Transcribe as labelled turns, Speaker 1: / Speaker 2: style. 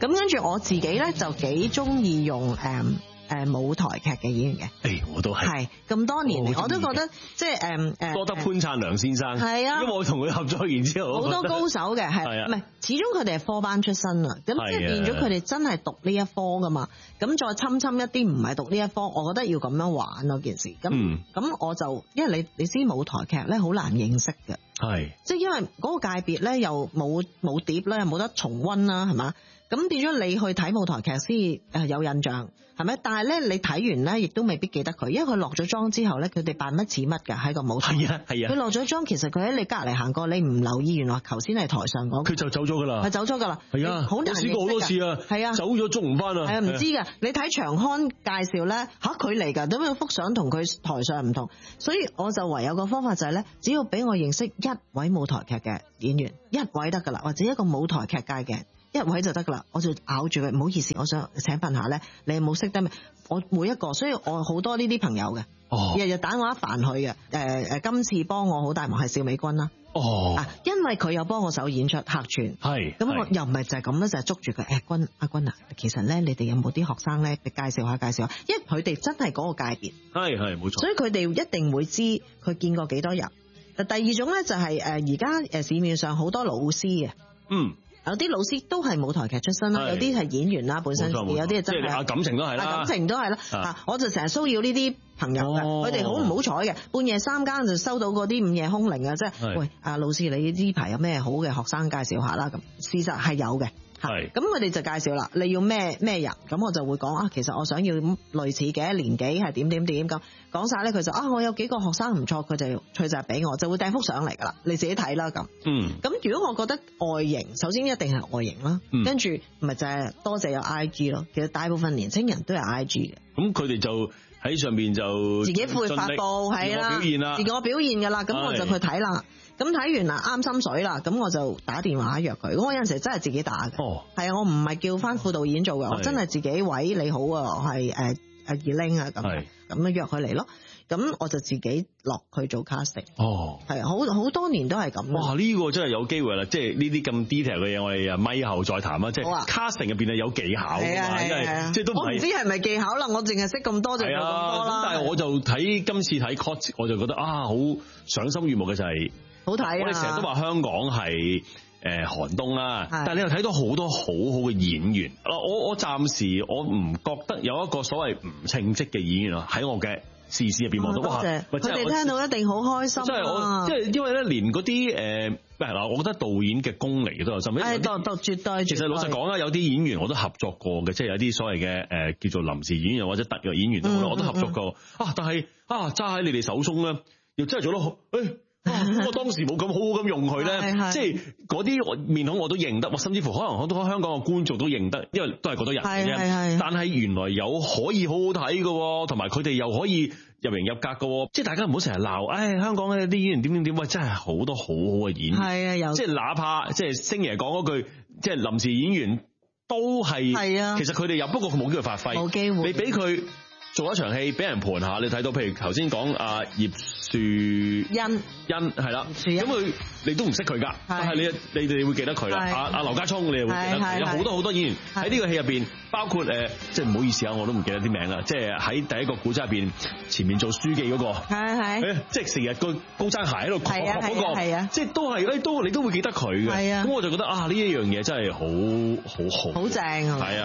Speaker 1: 咁跟住我自己咧就幾中意用舞台劇嘅演員嘅。
Speaker 2: 我都係
Speaker 1: 咁多年嚟，我都覺得即係
Speaker 2: 多得潘燦良先生。
Speaker 1: 係啊，
Speaker 2: 因為我同佢合作完之後，
Speaker 1: 好多高手嘅係，唔係始終佢哋係科班出身啊，咁即係變咗佢哋真係讀呢一科噶嘛，咁再侵一啲唔係讀呢一科，我覺得要咁樣玩咯件事。咁我就因為你知舞台劇咧好難認識嘅，係即係因為嗰個界別咧又冇碟啦，又冇得重溫啦，係嘛？咁變咗你去睇舞台劇先有印象，係咪？但係咧你睇完咧，亦都未必記得佢，因為佢落咗妝之後咧，佢哋扮乜似乜㗎喺個舞台。係啊。佢落咗妝，其實佢喺你隔離行過，你唔留意，原來頭先係台上嗰個。佢
Speaker 2: 就走咗㗎啦。係走
Speaker 1: 咗㗎啦。係啊，好難認識㗎。
Speaker 2: 試過好多次啊。係啊。走咗捉唔翻啊。係啊，唔知㗎。你睇長刊介紹咧，佢嚟㗎，點解幅相同佢台上唔同？所以我就唯有個方法就係咧，只要俾我認識一位舞台劇嘅演員，一位得㗎啦，或者一個舞台劇界嘅。一位就得噶啦，我就咬住佢。唔好意思，我想請問下咧，你有冇識得咩？我每一個，所以我好多呢啲朋友嘅，日日打我一煩佢嘅。今次幫我好大忙係邵美君啦。因為佢有幫我手演出客串，係咁我又唔係就係咁咧，就係捉住佢。阿君啊，其實咧你哋有冇啲學生咧，介紹下，因為佢哋真係嗰個界別，係冇錯，所以佢哋一定會知佢見過幾多人。第二種咧就係而家市面上好多老師嘅，有啲老師都係舞台劇出身啦，有啲係演員啦本身，有啲係真係感情都係啦，
Speaker 1: 感情都係啦。我就成日騷擾呢啲朋友嘅，佢哋好唔好彩嘅，半夜3更就收到嗰啲午夜凶鈴啊，即係喂老師，你呢排有咩好嘅學生介紹下啦咁。事實係有嘅。咁佢哋就介紹啦，你要咩人？咁我就會講其實我想要類似嘅年紀係點咁講晒咧，佢就我有幾個學生唔錯，佢就俾我，就會掟幅相嚟噶啦，你自己睇啦咁。咁如果我覺得外形，首先一定係外形啦，跟住咪就係多謝有 IG 咯。其實大部分年青人都有 IG 嘅。咁佢哋就喺上面就自己會發布係啦，自我表現噶啦，咁我就去睇啦。咁睇完啦，啱心水啦，咁我就打電話約佢。咁我有陣時真係自己打嘅，係啊，我唔係叫翻副導演做嘅，我真係自己喂你好啊，係阿二玲啊咁樣約佢嚟咯。咁我就自己落去做 casting。係好多年都係咁。哇，呢個真係有機會啦，即係呢啲咁 detail 嘅嘢，我哋咪後再談啦。即係 casting 入邊係有技巧㗎嘛，即係都唔係。我唔知係咪技巧啦，我淨係識咁多就做咁多啦。但係我就今次睇 Court， 我就覺得好賞心悅目嘅就係。好睇啊！我哋成日都話香港係寒冬啦，但係你又睇到好多好好嘅演員。我暫時我唔覺得有一個所謂唔稱職嘅演員喺我嘅視線入邊望到。哇！佢哋聽到一定好開心。即係因為咧，連嗰啲我覺得導演嘅功力都有心。絕對。其實老實講啦，有啲演員我都合作過嘅，即係有啲所謂嘅叫做臨時演員或者特約演員我都合作過。但係揸喺你哋手中咧，又真係做得好。我當時冇咁好咁用佢咧，即係嗰啲面孔我都認得，甚至乎可能好多香港嘅觀眾都認得，因為都係嗰多人嘅啫。但係原來有可以好好睇嘅，同埋佢哋又可以入型入格嘅，即係大家唔好成日鬧，香港嘅啲演員點，喂，真係好多好好嘅演員，即係哪怕即係星爺講嗰句，即係臨時演員都係，其實佢哋有，不過佢冇機會發揮，冇機會，你俾佢做一場戲俾人盤下，你睇到譬如頭先講阿葉樹欣係啦，咁佢你都唔識佢噶，但係你哋會記得佢啦。阿劉家聰你又會記得佢，有好多好多演員喺呢個戲入邊，包括即係唔好意思我都唔記得啲名啦。即係喺第一個古仔入邊，前面做書記嗰個，即係成日個高踭鞋喺度嗰個，即係都係你都會記得佢嘅。咁我就覺得呢一樣嘢真係好好正，係啊。